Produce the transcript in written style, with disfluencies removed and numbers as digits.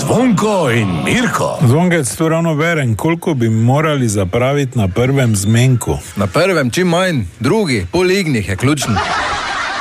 Zvonko in Mirko. Zvonkec, to ravno berem, koliko bi morali zapraviti na prvem zmenku? Na prvem čim manj, drugi, pol ignih je ključen.